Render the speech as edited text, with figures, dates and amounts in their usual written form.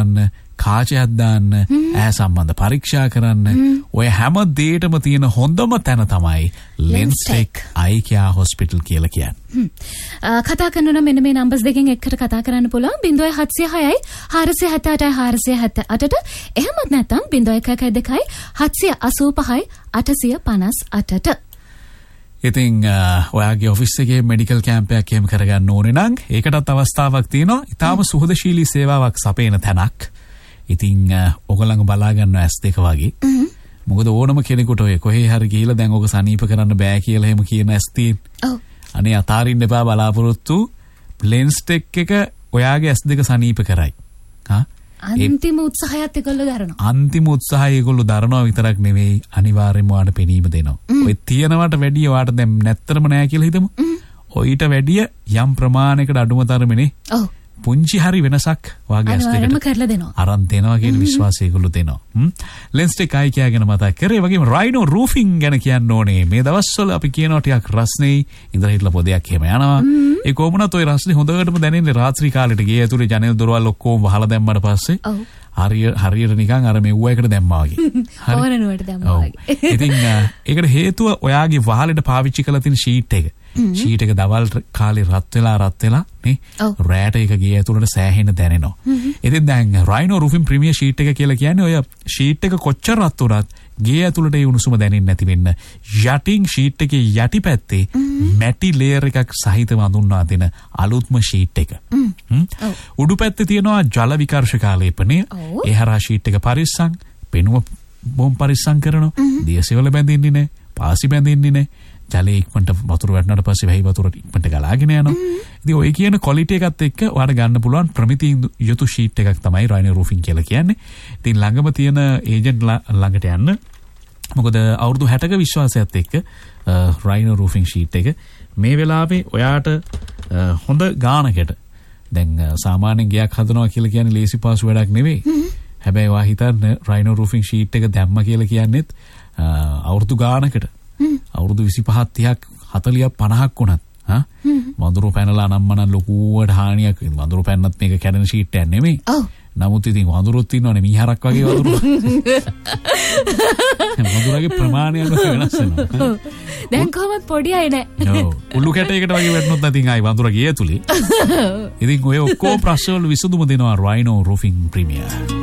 බලන්න, කාචයක් දාන්න, ඈ සම්බන්ධ පරීක්ෂා කරන්න. ඔය හැම දෙයකම තියෙන හොඳම තැන තමයි ලෙන්ස්ටෙක් අයි කියා හොස්පිටල් කියලා කියන්නේ. කතා කරනවා මෙන්න මේ නම්බර්ස් දෙකෙන් එකට කතා කරන්න පුළුවන් 0706යි 478යි 478ට. එහෙමත් නැත්නම් 0112යි 785යි 858ට. ඉතින් ඔයාගේ ඔෆිස් එකේ මෙඩිකල් කැම්ප් එකක් එහෙම කරගන්න ඕනේ නම් ඒකටත් අවස්ථාවක් තියෙනවා. ඊටාම සුහදශීලී සේවාවක් සපයන තැනක්. ඉතින් ඔයගොල්ලෝ බලා ගන්න S2 වගේ. මොකද ඕනම කෙනෙකුට ඔය කොහේ හරි ගිහිල්ලා දැන් ඔක සනීප කරන්න බෑ කියලා එහෙම කියන S3. ඔව්. අනේ අතාරින්න එපා බලාපොරොත්තු. ලෙන්ස්ටෙක් එක ඔයාගේ S2 සනීප කරයි. හා? අන්තිම උත්සාහයත් ඒගොල්ලෝ දරනවා. අන්තිම උත්සාහය ඒගොල්ලෝ දරනවා විතරක් නෙවෙයි අනිවාර්යයෙන්ම ඔයාට පෙනීම දෙනවා. ඔය තියනවට වැඩිය ඔයාට දැන් නැත්තරම නෑ කියලා හිතමු. ඔයිට වැඩිය යම් ප්‍රමාණයකට අඩුම තරමනේ. ඔව්. පුංචි හරි වෙනසක් වාගේ ඇස් දෙකට කරලා දෙනවා. අරන් දෙනවා කියන විශ්වාසය ඒගොල්ලෝ දෙනවා. ලෙන්ස්ටෙක් අයි කියාගෙන මතක් කරේ. ඒ වගේම රයිනෝ රූෆින් ගැන කියන්න ඕනේ. මේ දවස්වල අපි කියනවා ටිකක් රස්නේ ඉඳලා හිටලා පොදයක් එහෙම යනවා. ඒ කොහොමනත් ඔය රස්නේ හොඳටම දැනෙන්නේ රාත්‍රී කාලෙට ගේ ඇතුලේ ජනෙල් දොරවල් ඔක්කොම වහලා දැම්මට පස්සේ. ඔව්. හරියට නිකන් අර මෙව්ව එකට දැම්මා වගේ. හරි. ඕනනුවට දැම්මා වගේ. ඉතින් ඒකට හේතුව ඔයාගේ වහලෙට පාවිච්චි කරලා තියෙන ෂීට් එක. ෂීට් එක දවල් කාලේ රත් වෙලා නේ රෑට එක ගේ ඇතුළට සෑහෙන දැනෙනවා. ඉතින් දැන් රයිනෝ රූෆින් ප්‍රීමියර් ෂීට් එක කියලා කියන්නේ ඔය ෂීට් එක කොච්චර රත් වුණත් ගේ ඇතුළට ඒ උණුසුම දැනෙන්නේ නැති වෙන්න යටින් ෂීට් එකේ යටිපැත්තේ මැටි ලේයර් එකක් සහිතව අඳුන්වා දෙන අලුත්ම ෂීට් එක. උඩු පැත්තේ තියෙනවා ජල විකර්ෂක ආලේපනය. ඒ හරහා ෂීට් එක පරිස්සම් පෙනුම බොම් පරිස්සම් කරනවා. දියසෙවල බැඳෙන්නේ නැහැ. පාසි බැඳෙන්නේ නැහැ. ජලයේ ඉක්මනට වතුර වැටුණාට පස්සේ වැහි වතුර ඉක්මනට ගලාගෙන යනවා. ඉතින් ඔය කියන ක්වොලිටි එකත් එක්ක ඔයාලට ගන්න පුළුවන් ප්‍රමිති යුතු ෂීට් එකක් තමයි රයිනෝ රූෆින් කියලා කියන්නේ. ඉතින් ළඟම තියෙන ඒජන්ට් ළඟට යන්න. මොකද අවුරුදු 60ක විශ්වාසයත් එක්ක රයිනෝ රූෆින් ෂීට් එක මේ වෙලාවේ ඔයාට හොඳ ගානකට දැන් සාමාන්‍යයෙන් ගයක් හදනවා කියලා කියන්නේ ලේසි පාසු වැඩක් නෙවෙයි. හැබැයි ඔයා හිතන්න රයිනෝ රූෆින් ෂීට් එක දැම්ම කියලා කියන්නේත් අවුරුදු ගානකට අවුරුදු 25ක් 30ක් 40ක් 50ක් වුණත් වඳුරු පැනලා නම්මනම් ලොකුවට හානියක් වෙනවා. වඳුරු පැන්නත් මේක කැඩෙන ෂීට් එකක් නෙමෙයි. ඔව්. නමුත් ඉතින් වඳුරුත් ඉන්නවනේ මීහරක් වගේ වඳුරු. වඳුරගේ ප්‍රමාණය වෙනස් වෙනවා. දැන් කොහොමද පොඩි අය නෑ. ඔව්. උළු කැටයකට වගේ වැටුනොත් නැතිනම් ආයි වඳුර ගිය ඇතුලේ. ඉතින් ඔය ඔක්කොම ප්‍රශ්න වල විසඳුම දෙනවා රයිනෝ රූෆින් ප්‍රීමියර්.